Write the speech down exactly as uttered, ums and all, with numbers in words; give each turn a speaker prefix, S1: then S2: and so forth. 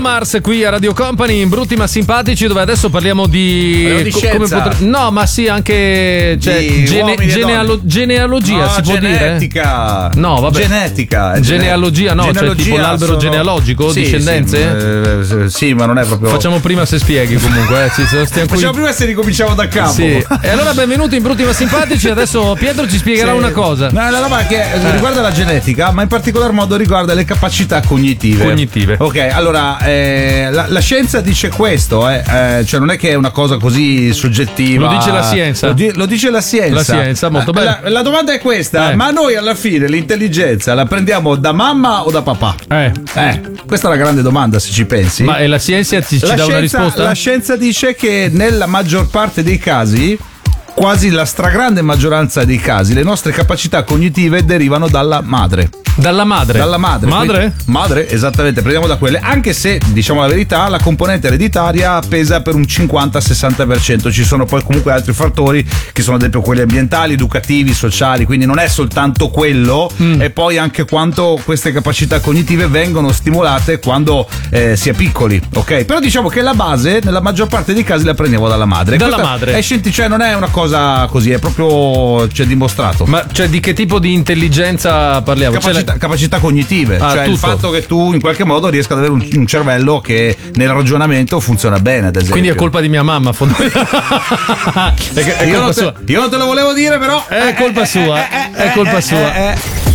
S1: Mars qui a Radio Company in Brutti ma Simpatici, dove adesso parliamo di,
S2: Parliamo di
S1: co-
S2: scienza.
S1: come potre- no ma sì anche cioè,
S2: Di
S1: gene-
S2: uomini e
S1: genealo-
S2: donne.
S1: genealogia
S2: No,
S1: si può
S2: genetica.
S1: dire? No vabbè,
S2: Genetica.
S1: genealogia no,
S2: Genealogia
S1: cioè tipo l'albero
S2: sono-
S1: genealogico,
S2: Sì,
S1: discendenze?
S2: Sì, eh, sì, ma non è proprio.
S1: Facciamo prima se spieghi comunque, eh, sì, se non stiamo qui.
S2: Facciamo prima se ricominciamo da capo.
S1: Sì. E allora benvenuti in Brutti ma Simpatici. Adesso Pietro ci spiegherà
S2: Sì.
S1: una cosa.
S2: No, è una roba che riguarda la genetica, ma in particolar modo riguarda le capacità cognitive.
S1: Cognitive.
S2: Ok, allora eh, la, la scienza dice questo, eh, eh, cioè non è che è una cosa così soggettiva.
S1: Lo dice la scienza.
S2: Lo, di- lo dice la scienza.
S1: La scienza, molto
S2: Eh,
S1: bene.
S2: La, la domanda è questa:
S1: Eh.
S2: ma noi alla fine l'intelligenza la prendiamo da mamma o da papà?
S1: Eh.
S2: Eh, questa è una grande domanda se ci pensi.
S1: Ma e la scienza ci, ci
S2: la,
S1: dà una
S2: scienza,
S1: risposta?
S2: la scienza dice che nella maggior parte dei casi, quasi la stragrande maggioranza dei casi, le nostre capacità cognitive derivano dalla madre.
S1: Dalla madre.
S2: Dalla madre.
S1: Madre?
S2: Quindi- madre, esattamente, prendiamo da quelle. Anche se, diciamo la verità, la componente ereditaria pesa per un cinquanta sessanta per cento. Ci sono poi comunque altri fattori che sono ad esempio quelli ambientali, educativi, sociali, quindi non è soltanto quello,
S1: Mm.
S2: e poi anche quanto queste capacità cognitive vengono stimolate quando eh, si è piccoli, ok? Però diciamo che la base, nella maggior parte dei casi, la prendiamo dalla madre.
S1: Dalla
S2: Questa
S1: madre.
S2: È scientifico, cioè non è una cosa così, è proprio, cioè, dimostrato.
S1: Ma cioè di che tipo di intelligenza parliamo? Cioè,
S2: Capacità, capacità cognitive,
S1: Ah,
S2: cioè il
S1: tutto.
S2: fatto che tu in qualche modo riesca ad avere un, un cervello che nel ragionamento funziona bene, ad esempio.
S1: quindi è colpa di mia mamma, fondamentalmente. è, è
S2: io,
S1: colpa
S2: non te,
S1: sua.
S2: io non te lo volevo dire, però
S1: È colpa sua, è colpa sua.
S2: eh, eh.